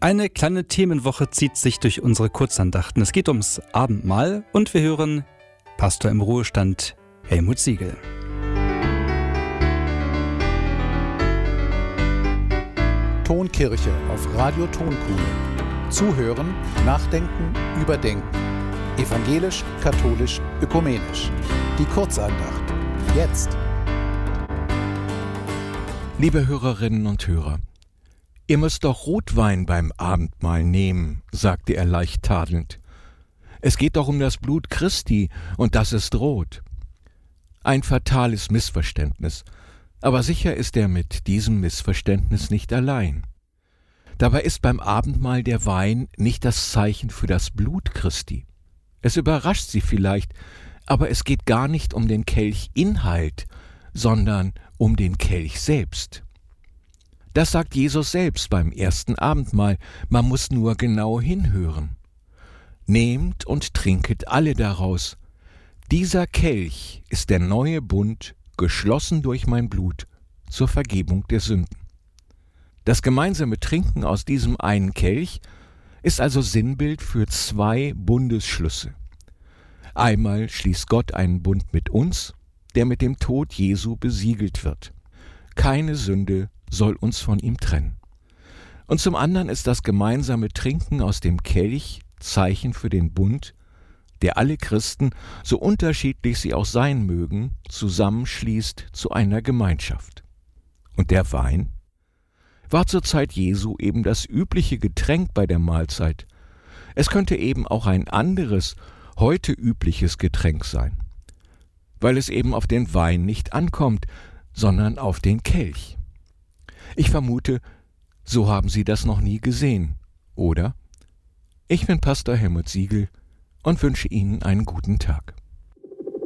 Eine kleine Themenwoche zieht sich durch unsere Kurzandachten. Es geht ums Abendmahl und wir hören Pastor im Ruhestand Helmut Siegel. Tonkirche auf Radio Tonkuhle. Zuhören, nachdenken, überdenken. Evangelisch, katholisch, ökumenisch. Die Kurzandacht. Jetzt. Liebe Hörerinnen und Hörer, ihr müsst doch Rotwein beim Abendmahl nehmen, sagte er leicht tadelnd. Es geht doch um das Blut Christi und das ist rot. Ein fatales Missverständnis, aber sicher ist er mit diesem Missverständnis nicht allein. Dabei ist beim Abendmahl der Wein nicht das Zeichen für das Blut Christi. Es überrascht Sie vielleicht, aber es geht gar nicht um den Kelchinhalt, sondern um den Kelch selbst. Das sagt Jesus selbst beim ersten Abendmahl, man muss nur genau hinhören. Nehmt und trinket alle daraus. Dieser Kelch ist der neue Bund, geschlossen durch mein Blut, zur Vergebung der Sünden. Das gemeinsame Trinken aus diesem einen Kelch ist also Sinnbild für zwei Bundesschlüsse. Einmal schließt Gott einen Bund mit uns, der mit dem Tod Jesu besiegelt wird. Keine Sünde soll uns von ihm trennen. Und zum anderen ist das gemeinsame Trinken aus dem Kelch Zeichen für den Bund, der alle Christen, so unterschiedlich sie auch sein mögen, zusammenschließt zu einer Gemeinschaft. Und der Wein war zur Zeit Jesu eben das übliche Getränk bei der Mahlzeit. Es könnte eben auch ein anderes, heute übliches Getränk sein, weil es eben auf den Wein nicht ankommt, sondern auf den Kelch. Ich vermute, so haben Sie das noch nie gesehen, oder? Ich bin Pastor Helmut Siegel und wünsche Ihnen einen guten Tag.